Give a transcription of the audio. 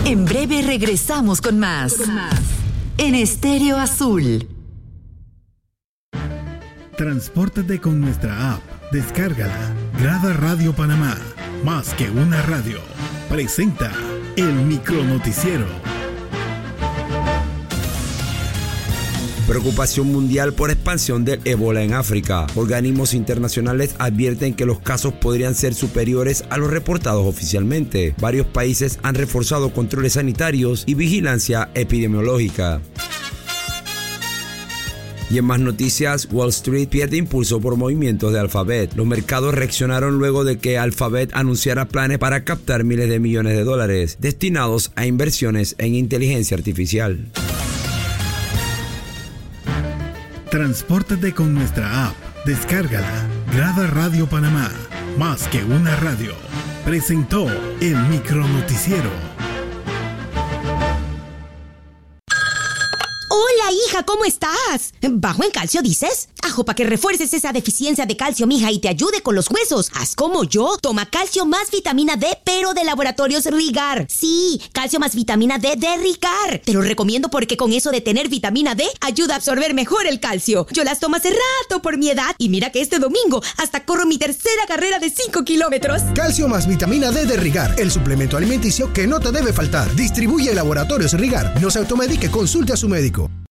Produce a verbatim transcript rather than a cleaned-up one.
En breve regresamos con más. Con más. En Estéreo Azul. Transpórtate con nuestra app. Descárgala. Grada Radio Panamá. Más que una radio. Presenta el micronoticiero. Preocupación mundial por expansión del ébola en África. Organismos internacionales advierten que los casos podrían ser superiores a los reportados oficialmente. Varios países han reforzado controles sanitarios y vigilancia epidemiológica. Y en más noticias, Wall Street pierde impulso por movimientos de Alphabet. Los mercados reaccionaron luego de que Alphabet anunciara planes para captar miles de millones de dólares destinados a inversiones en inteligencia artificial. Transpórtate con nuestra app. Descárgala. Grada Radio Panamá. Más que una radio. Presentó el micronoticiero. Hola, hija, ¿cómo estás? ¿Bajo en calcio, dices? Ajo, para que refuerces esa deficiencia de calcio, mija, y te ayude con los huesos. Haz como yo. Toma calcio más vitamina D, pero de Laboratorios Rigar. Sí, calcio más vitamina D de Rigar. Te lo recomiendo porque con eso de tener vitamina D, ayuda a absorber mejor el calcio. Yo las tomo hace rato por mi edad y mira que este domingo hasta corro mi tercera carrera de cinco kilómetros. Calcio más vitamina D de Rigar, el suplemento alimenticio que no te debe faltar. Distribuye Laboratorios Rigar. No se automedique, consulte a su médico.